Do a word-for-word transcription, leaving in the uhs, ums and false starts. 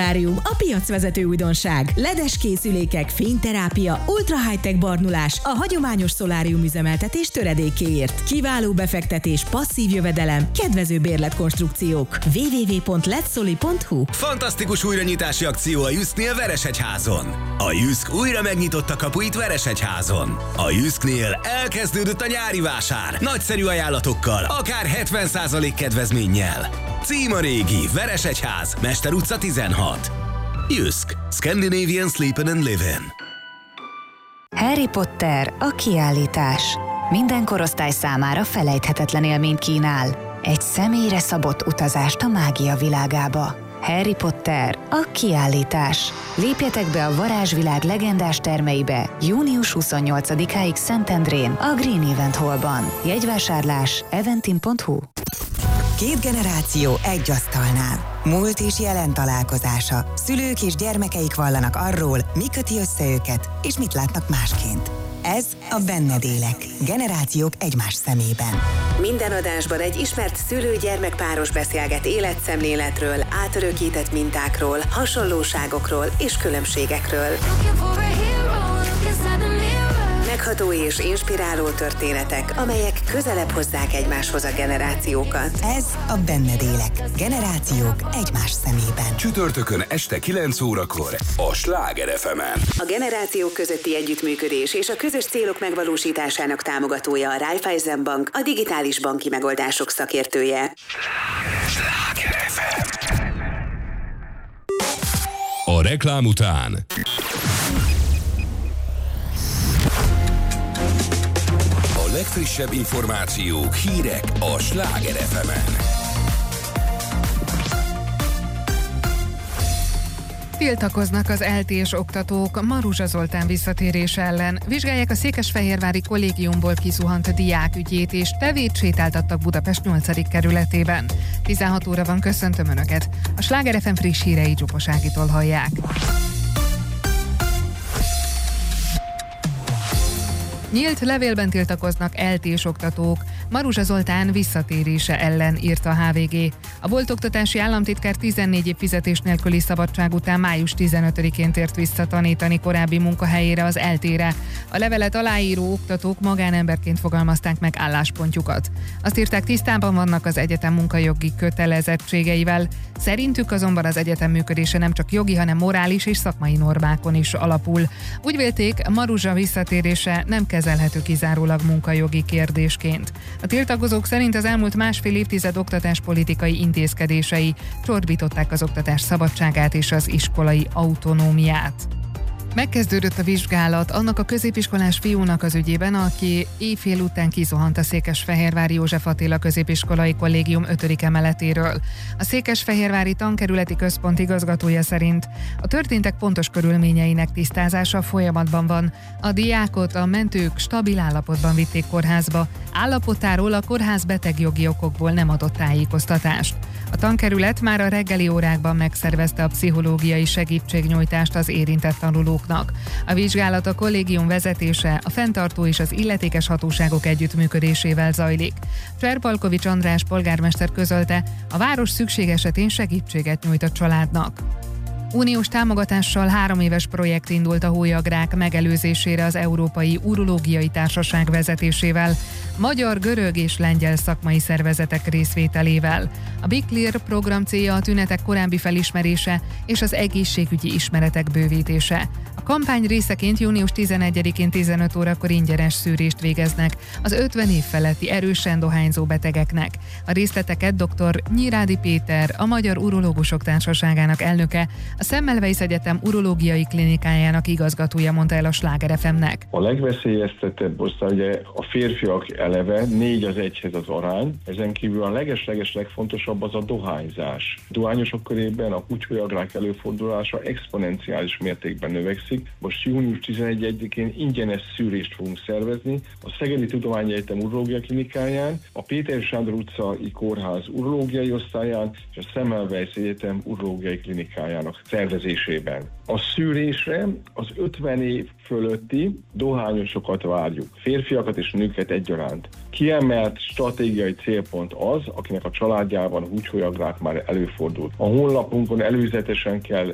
szolárium a piacvezető újdonság. ledes készülékek, fényterápia, ultra high-tech barnulás a hagyományos szolárium üzemeltetés töredékéért. Kiváló befektetés, passzív jövedelem, kedvező bérletkonstrukciók. double-u double-u double-u pont letsoli pont hu. Fantasztikus újranyitási akció a Jysknél Veresegyházon. A Jysk újra megnyitotta kapuit Veresegyházon. A Jysknél elkezdődött a nyári vásár. Nagyszerű ajánlatokkal, akár hetven százalék kedvezménnyel. Cím a régi, Veresegyház, Mester utca tizenhat. Jysk, Scandinavian Sleepin' and Livin'. Harry Potter, a kiállítás. Minden korosztály számára felejthetetlen élményt kínál. Egy személyre szabott utazást a mágia világába. Harry Potter, a kiállítás. Lépjetek be a varázsvilág legendás termeibe június huszonnyolcadikáig Szentendrén, a Green Event Hallban. Jegyvásárlás eventim pont hu. Két generáció egy asztalnál. Múlt és jelen találkozása. Szülők és gyermekeik vallanak arról, mi köti össze őket, és mit látnak másként. Ez a Benned élek. Generációk egymás szemében. Minden adásban egy ismert szülő-gyermek páros beszélget életszemléletről, átörökített mintákról, hasonlóságokról és különbségekről. Megható és inspiráló történetek, amelyek közelebb hozzák egymáshoz a generációkat. Ez a Benned élek. Generációk egymás szemében. Csütörtökön este kilenc órakor a Sláger ef emen. A generációk közötti együttműködés és a közös célok megvalósításának támogatója a Raiffeisen Bank, a digitális banki megoldások szakértője. Sláger ef em. A reklám után a legfrissebb információk, hírek a Sláger ef emen. Tiltakoznak az é el té es oktatók Maruzsa Zoltán visszatérése ellen. Vizsgálják a székesfehérvári kollégiumból kizuhant diák ügyét, és tevét sétáltattak Budapest nyolcadik kerületében. tizenhat óra van, köszöntöm Önöket. A Sláger ef em friss hírei Csupos Ágitól hallják. Nyílt levélben tiltakoznak é el té es oktatók Maruzsa Zoltán visszatérése ellen, írta a há vé gé. A volt oktatási államtitkár tizennégy év fizetés nélküli szabadság után május tizenötödikén tért vissza tanítani korábbi munkahelyére, az é el té-re. A levelet aláíró oktatók magánemberként fogalmazták meg álláspontjukat. Azt írták, tisztában vannak az egyetem munkajogi kötelezettségeivel. Szerintük azonban az egyetem működése nem csak jogi, hanem morális és szakmai normákon is alapul. Úgy vélték, Maruzsa visszatérése nem kezelhető kizárólag munkajogi kérdésként. A tiltakozók szerint az elmúlt másfél évtized oktatáspolitikai intézkedései csorbították az oktatás szabadságát és az iskolai autonómiát. Megkezdődött a vizsgálat annak a középiskolás fiúnak az ügyében, aki éjfél után kizuhant a Székesfehérvári József Attila középiskolai kollégium ötödik emeletéről. A Székesfehérvári tankerületi központ igazgatója szerint a történtek pontos körülményeinek tisztázása folyamatban van. A diákot a mentők stabil állapotban vitték kórházba. Állapotáról a kórház betegjogi okokból nem adott tájékoztatást. A tankerület már a reggeli órákban megszervezte a pszichológiai segítségnyújtást az érintett tanulóknak. A vizsgálat a kollégium vezetése, a fenntartó és az illetékes hatóságok együttműködésével zajlik. Cserpalkovics András polgármester közölte, a város szükség esetén segítséget nyújt a családnak. Uniós támogatással három éves projekt indult a hólyagrák megelőzésére az Európai Urológiai Társaság vezetésével, magyar, görög és lengyel szakmai szervezetek részvételével. A BiClear program célja a tünetek korábbi felismerése és az egészségügyi ismeretek bővítése. A kampány részeként június tizenegyedikén tizenöt órakor ingyenes szűrést végeznek az ötven év feletti erősen dohányzó betegeknek. A részleteket dr. Nyirádi Péter, a Magyar Urológusok Társaságának elnöke, a Semmelweis Egyetem urológiai klinikájának igazgatója mondta el a Sláger ef emnek. A legveszélyeztetebb osztály ugye a férfiak eleve, négy az egyhez az arány, ezen kívül a leges-leges legfontosabb az a dohányzás. Dohányosok körében a húgyhólyagrák előfordulása exponenciális mértékben növekszik. Most június tizenegyedikén ingyenes szűrést fogunk szervezni a Szegedi Tudományegyetem urológia klinikáján, a Péter Sándor utcai kórház urológiai osztályán és a Semmelweis Egyetem urológiai klinikájának szervezésében. A szűrésre az ötven év fölötti dohányosokat várjuk, férfiakat és nőket egyaránt. Kiemelt stratégiai célpont az, akinek a családjában húgyhólyagrák már előfordult. A honlapunkon előzetesen kell